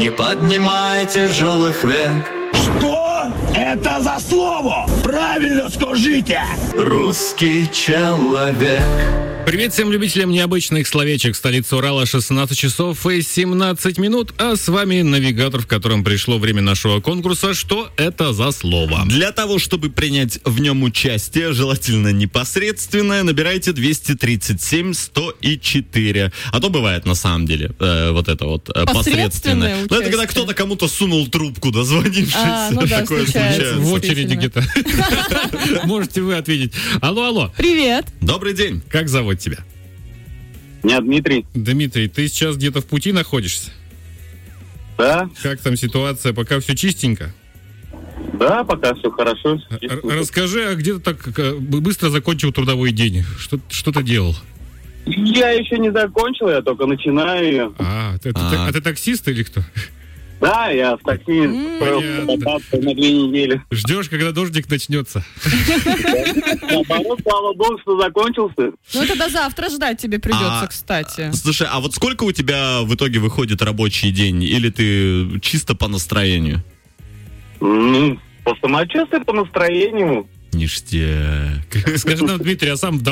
Не поднимай тяжелых век. Что это за слово? Правильно скажите! Русский человек. Привет всем любителям необычных словечек. Столица Урала, 16 часов и 17 минут. А с вами навигатор, в котором пришло время нашего конкурса. Что это за слово? Для того, чтобы принять в нем участие, желательно непосредственное, набирайте 237-104. А то бывает на самом деле вот это вот посредственное. Ну, это когда кто-то кому-то сунул трубку, дозвонившись. Ну да, Такое случается. В очереди где-то. Можете вы ответить. Алло. Привет. Добрый день. Как зовут тебя? Меня Дмитрий. Дмитрий, ты сейчас где-то в пути находишься? Да, Как там ситуация? Пока все чистенько? да, пока все хорошо. Расскажи, а где ты так быстро закончил трудовой день? Что ты делал? Я еще не закончил, я только начинаю. А ты таксист или кто? Да, я в такси кататься на 2 недели. Ждешь, когда дождик начнется? Наоборот, слава богу, что закончился. Ну, это до завтра ждать тебе придется, кстати. Слушай, а вот сколько у тебя в итоге выходит рабочий день? Или ты чисто по настроению? Ну, по самочувствию, по настроению. Ништяк. Скажи нам, Дмитрий, а сам